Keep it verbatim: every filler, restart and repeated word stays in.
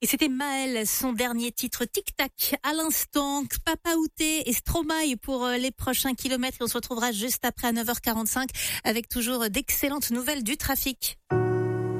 Et c'était Maël, son dernier titre Tic Tac à l'instant. Papa Outé et Stromae pour les prochains kilomètres. Et on se retrouvera juste après à neuf heures quarante-cinq avec toujours d'excellentes nouvelles du trafic.